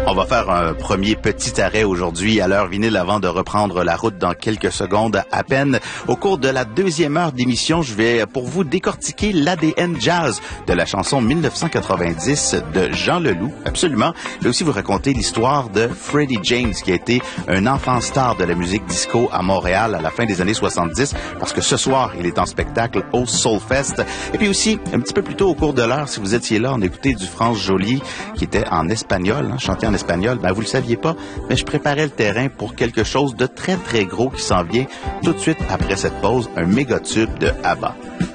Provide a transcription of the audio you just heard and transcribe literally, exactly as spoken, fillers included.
On va faire un premier petit arrêt aujourd'hui à l'heure vinyle avant de reprendre la route dans quelques secondes à peine. Au cours de la deuxième heure d'émission, je vais pour vous décortiquer l'A D N Jazz de la chanson mille neuf cent quatre-vingt-dix de Jean Leloup, absolument. Je vais aussi vous raconter l'histoire de Freddie James, qui a été un enfant star de la musique disco à Montréal à la fin des années soixante-dix, parce que ce soir, il est en spectacle au Soulfest. Et puis aussi, un petit peu plus tôt au cours de l'heure, si vous étiez là, on a écouté du France Joly, qui était en espagnol, hein, chanté en espagnol. Ben, vous le saviez pas, mais je préparais le terrain pour quelque chose de très, très gros qui s'en vient tout de suite après cette pause, un méga tube de ABBA.